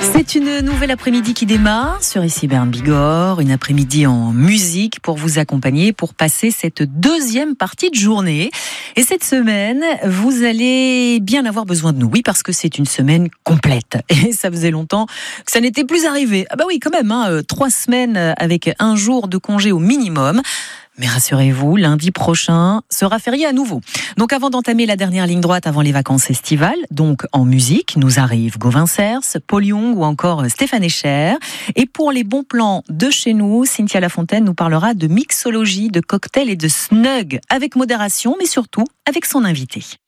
C'est une nouvelle après-midi qui démarre sur ici Bern Bigorre, une après-midi en musique pour vous accompagner, pour passer cette deuxième partie de journée. Et cette semaine, vous allez bien avoir besoin de nous. Oui, parce que c'est une semaine complète. Et ça faisait longtemps que ça n'était plus arrivé. Ah bah oui, quand même, 3 semaines avec un jour de congé au minimum. Mais rassurez-vous, lundi prochain sera férié à nouveau. Donc avant d'entamer la dernière ligne droite avant les vacances estivales, donc en musique, nous arrivent Gauvin Cers, Paul Young ou encore Stéphane Echer. Et pour les bons plans de chez nous, Cynthia Lafontaine nous parlera de mixologie, de cocktails et de snug, avec modération, mais surtout avec son invité.